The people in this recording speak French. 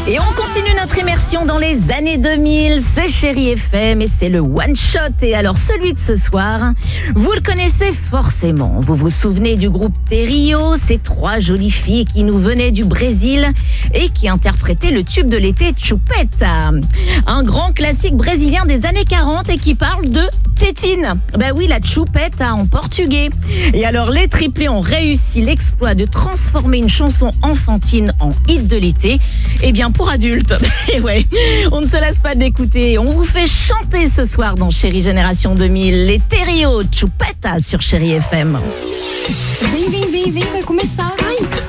Et on continue notre immersion dans les années 2000, c'est Chérie FM et c'est le One Shot. Et alors celui de ce soir, vous le connaissez forcément. Vous vous souvenez du groupe Terrio, ces trois jolies filles qui nous venaient du Brésil et qui interprétaient le tube de l'été Chupeta. Un grand classique brésilien des années 40 et qui parle de tétine. Ben oui, la Chupeta en portugais. Et alors les triplés ont réussi l'exploit de transformer une chanson enfantine en hit de l'été. Eh bien pour adultes. Et ouais, on ne se lasse pas d'écouter. On vous fait chanter ce soir dans Chérie Génération 2000 les Terrio Chupeta sur Chérie FM. Vem, vai começar.